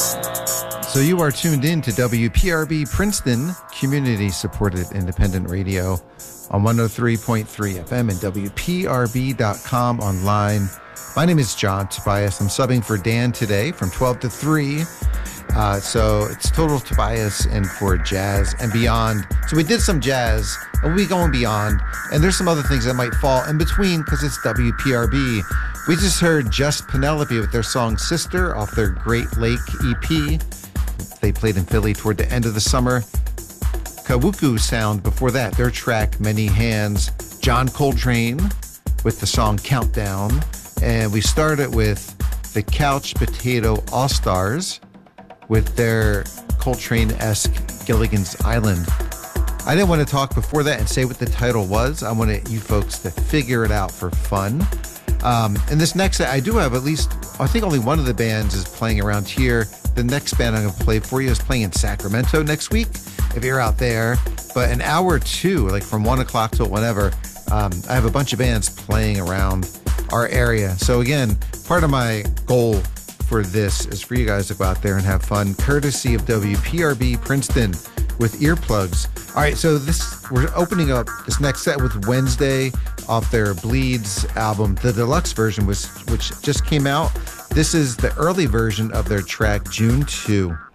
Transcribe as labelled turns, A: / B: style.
A: So you are tuned in to WPRB Princeton, community-supported independent radio on 103.3 FM and WPRB.com online. My name is John Tobias. I'm subbing for Dan today from 12 to 3. So it's Total Tobias and for jazz and beyond. So we did some jazz and we'll be going beyond. And there's some other things that might fall in between because it's WPRB. We just heard Just Penelope with their song Sister off their Great Lake EP. They played in Philly toward the end of the summer. Kawuku Sound before that, their track Many Hands. John Coltrane with the song Countdown. And we started with the Couch Potato All-Stars with their Coltrane-esque Gilligan's Island. I didn't want to talk before that and say what the title was. I wanted you folks to figure it out for fun. And this next set, I do have at least, I think only one of the bands is playing around here. The next band I'm going to play for you is playing in Sacramento next week, if you're out there. But an hour or two, like from 1 o'clock till whenever, I have a bunch of bands playing around our area. So again, part of my goal for this is for you guys to go out there and have fun, courtesy of WPRB Princeton with earplugs. All right, so we're opening up this next set with Wednesday off their Bleeds album, the deluxe version, which just came out. This is the early version of their track June 2.